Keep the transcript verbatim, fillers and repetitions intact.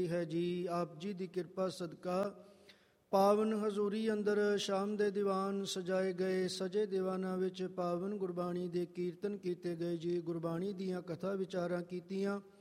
ਹੈ ਜੀ। ਆਪ ਜੀ ਦੀ ਕਿਰਪਾ ਸਦਕਾ ਪਾਵਨ ਹਜ਼ੂਰੀ ਅੰਦਰ ਸ਼ਾਮ ਦੇ ਦੀਵਾਨ ਸਜਾਏ ਗਏ। ਸਜੇ ਦੀਵਾਨਾਂ ਵਿੱਚ ਪਾਵਨ ਗੁਰਬਾਣੀ ਦੇ ਕੀਰਤਨ ਕੀਤੇ ਗਏ ਜੀ। ਗੁਰਬਾਣੀ ਦੀਆਂ ਕਥਾ ਵਿਚਾਰਾਂ ਕੀਤੀਆਂ।